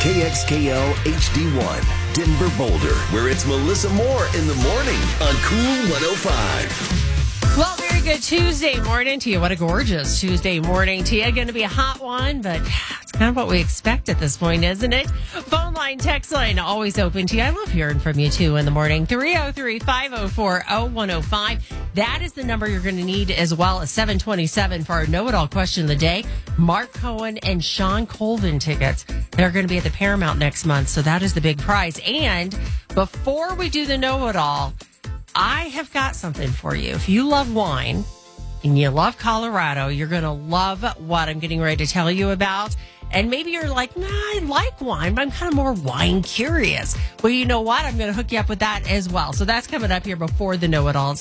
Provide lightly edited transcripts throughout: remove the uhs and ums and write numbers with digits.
KXKL HD1, Denver Boulder, where it's Melissa Moore in the morning on Cool 105. Well, very good Tuesday morning to you. What a gorgeous Tuesday morning to you. Going to be a hot one, but it's kind of what we expect at this point, isn't it? Phone line, text line, always open to you. I love hearing from you, too, in the morning. 303-504-0105. That is the number you're going to need, as well as 727 for our know-it-all question of the day. Mark Cohen and Sean Colvin tickets. They're going to be at the Paramount next month, so that is the big prize. And before we do the know-it-all, I have got something for you. If you love wine and you love Colorado, you're going to love what I'm getting ready to tell you about. And maybe you're like, nah, I like wine, but I'm kind of more wine curious. Well, you know what? I'm going to hook you up with that as well. So that's coming up here before the know-it-all,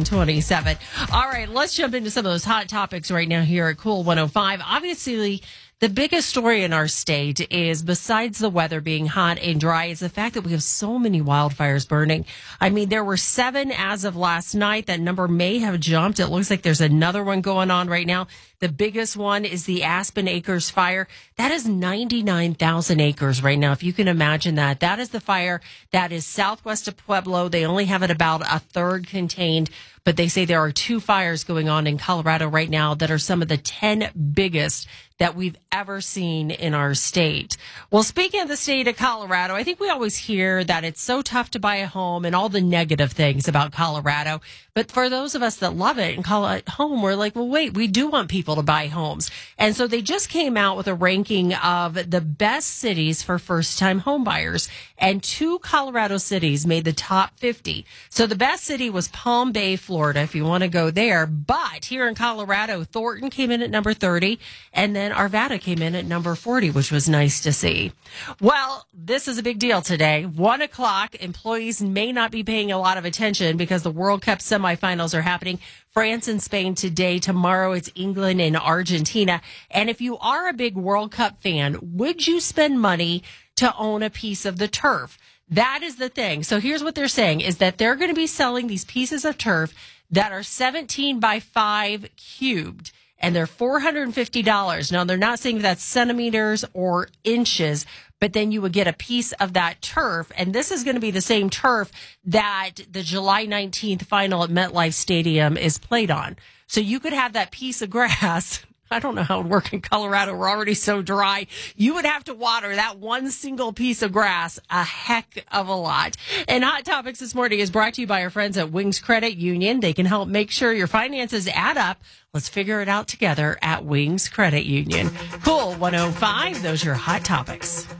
727. All right, let's jump into some of those hot topics right now here at Cool 105. Obviously, the biggest story in our state is, besides the weather being hot and dry, is the fact that we have so many wildfires burning. I mean, there were 7 as of last night. That number may have jumped. It looks like there's another one going on right now. The biggest one is the Aspen Acres fire. That is 99,000 acres right now, if you can imagine that. That is the fire that is southwest of Pueblo. They only have it about a third contained, but they say there are 2 fires going on in Colorado right now that are some of the 10 biggest that we've ever seen in our state. Well, speaking of the state of Colorado, I think we always hear that it's so tough to buy a home and all the negative things about Colorado. But for those of us that love it and call it home, we're like, well, wait, we do want people to buy homes. And so they just came out with a ranking of the best cities for first-time home buyers. And 2 Colorado cities made the top 50. So the best city was Palm Bay, Florida, if you want to go there. But here in Colorado, Thornton came in at number 30. And then Arvada came in at number 40, which was nice to see. Well, this is a big deal today. 1 o'clock, employees may not be paying a lot of attention because the World Cup semifinals are happening. France and Spain today. Tomorrow it's England and Argentina. And if you are a big World Cup fan, would you spend money to own a piece of the turf? That is the thing. So here's what they're saying, is that they're going to be selling these pieces of turf that are 17 by 5 cubed. And they're $450. Now, they're not saying that's centimeters or inches, but then you would get a piece of that turf. And this is going to be the same turf that the July 19th final at MetLife Stadium is played on. So you could have that piece of grass. I don't know how it would work in Colorado. We're already so dry. You would have to water that one single piece of grass a heck of a lot. And Hot Topics this morning is brought to you by our friends at Wings Credit Union. They can help make sure your finances add up. Let's figure it out together at Wings Credit Union. Cool 105. Those are your Hot Topics.